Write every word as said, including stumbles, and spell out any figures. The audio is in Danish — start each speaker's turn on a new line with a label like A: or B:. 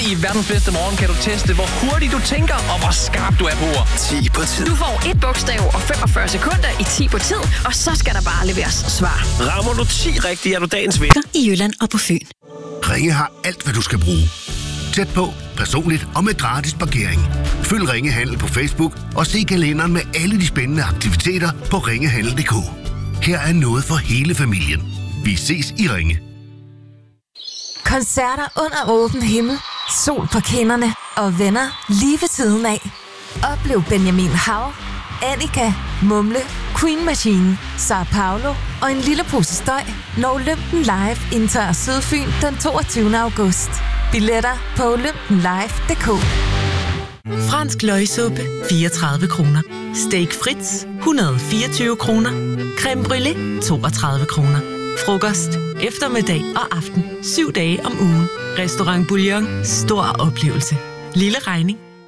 A: i verdens bedste morgen kan du teste, hvor hurtigt du tænker, og hvor skarp du er på ord.
B: ti på tid.
C: Du får et bogstav og femogfyrre sekunder i ti på tid, og så skal der bare leveres svar.
A: Rammer du ti rigtigt, er du dagens vinder.
D: I Jylland og på Fyn.
E: Ringe har alt, hvad du skal bruge. Tæt på, personligt og med gratis parkering. Følg Ringe Handel på Facebook og se kalenderen med alle de spændende aktiviteter på ringehandel punktum d k. Her er noget for hele familien. Vi ses i Ringe.
F: Koncerter under åben himmel, sol på kinderne og venner lige ved siden af. Oplev Benjamin Hav, Annika, Mumle, Queen Machine, Sao Paulo og en lille pose støj, når Olympen Live indtager Sydfyn den toogtyvende august. Billetter på olympen live punktum d k.
G: Fransk løgsuppe, fireogtredive kroner. Steak Fritz, et hundrede og fireogtyve kroner. Creme brûlée, toogtredive kroner. Frokost, eftermiddag og aften. Syv dage om ugen. Restaurant Bouillon. Stor oplevelse. Lille regning